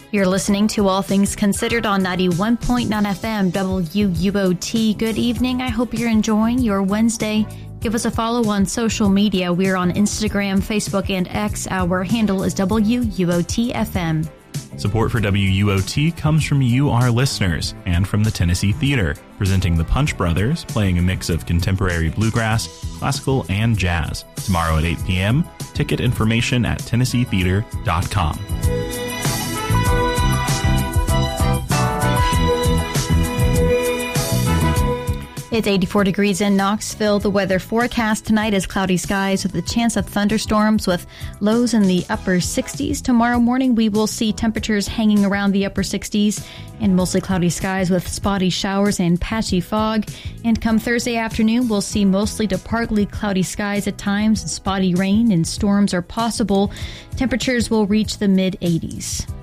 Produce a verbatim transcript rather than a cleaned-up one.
You're listening to All Things Considered on ninety-one point nine F M W U O T. Good evening. I hope you're enjoying your Wednesday. Give us a follow on social media. We're on Instagram, Facebook, and X. Our handle is W U O T F M. Support for W U O T comes from you, our listeners, and from the Tennessee Theater, presenting the Punch Brothers, playing a mix of contemporary bluegrass, classical, and jazz. Tomorrow at eight p.m. Ticket information at tennessee theater dot com. It's eighty-four degrees in Knoxville. The weather forecast tonight is cloudy skies with a chance of thunderstorms with lows in the upper sixties. Tomorrow morning, we will see temperatures hanging around the upper sixties and mostly cloudy skies with spotty showers and patchy fog. And come Thursday afternoon, we'll see mostly to partly cloudy skies at times. Spotty rain and storms are possible. Temperatures will reach the mid eighties.